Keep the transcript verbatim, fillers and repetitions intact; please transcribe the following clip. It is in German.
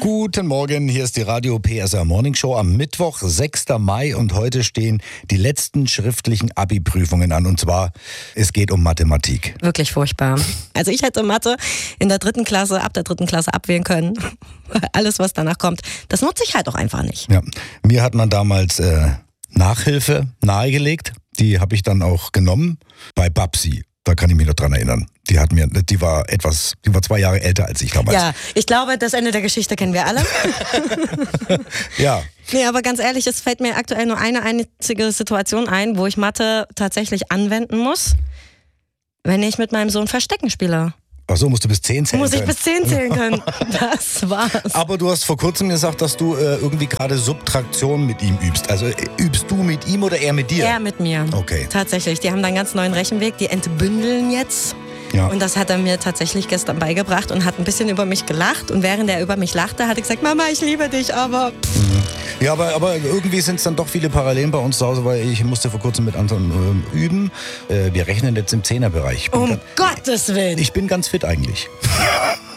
Guten Morgen, hier ist die Radio P S R Morning Show am Mittwoch, sechster Mai und heute stehen die letzten schriftlichen Abi-Prüfungen an und zwar, es geht um Mathematik. Wirklich furchtbar. Also ich hätte Mathe in der dritten Klasse, ab der dritten Klasse abwählen können. Alles, was danach kommt, das nutze ich halt auch einfach nicht. Ja, mir hat man damals äh, Nachhilfe nahegelegt, die habe ich dann auch genommen bei Babsi. Da kann ich mich noch dran erinnern. Die hat mir, die war etwas, die war zwei Jahre älter als ich damals. Ja, ich glaube, das Ende der Geschichte kennen wir alle. Ja. Nee, aber ganz ehrlich, es fällt mir aktuell nur eine einzige Situation ein, wo ich Mathe tatsächlich anwenden muss, wenn ich mit meinem Sohn Verstecken spiele. Ach so, musst du bis zehn zählen Muss ich können. bis zehn zählen können. Das war's. Aber du hast vor kurzem gesagt, dass du äh, irgendwie gerade Subtraktion mit ihm übst. Also äh, übst du mit ihm oder er mit dir? Er mit mir. Okay. Tatsächlich. Die haben da einen ganz neuen Rechenweg. Die entbündeln jetzt. Ja. Und das hat er mir tatsächlich gestern beigebracht und hat ein bisschen über mich gelacht. Und während er über mich lachte, hat er gesagt, Mama, ich liebe dich, aber... Ja, aber, aber irgendwie sind es dann doch viele Parallelen bei uns zu Hause, weil ich musste vor kurzem mit Anton äh, üben. Äh, wir rechnen jetzt im Zehnerbereich. Um Gottes Willen. Ich bin ganz fit eigentlich.